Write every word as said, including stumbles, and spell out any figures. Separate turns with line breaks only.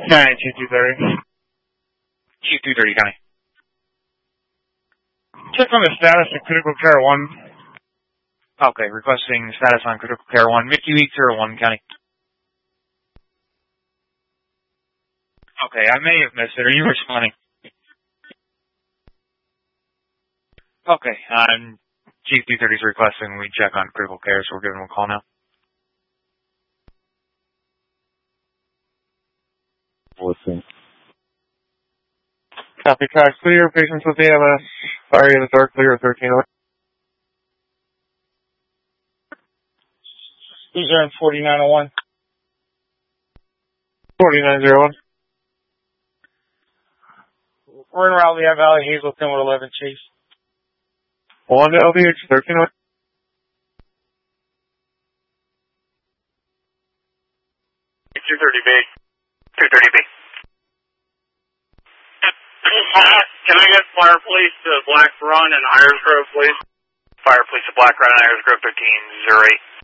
nine two two thirty.
Chief two thirty, County.
Check on the status of critical care one.
Okay, requesting status on critical care one. Mickey Week zero one, County. Okay, I may have missed it. Are you responding? Okay, um, Chief two thirty is requesting we check on critical care, so we're giving him a call now.
Listen.
Copy, car clear. Patients with A M S. Fire units are clear. thirteen. Who's there in forty-nine oh one? forty-nine oh one. We're in route Lehigh Valley, Hazelton with eleven Chase. one L V H thirteen.
two thirty B. two thirty B. Can I get Fire Police to Black Run and Iris Grove, please? Fire Police to Black Run and Iris Grove thirteen oh eight.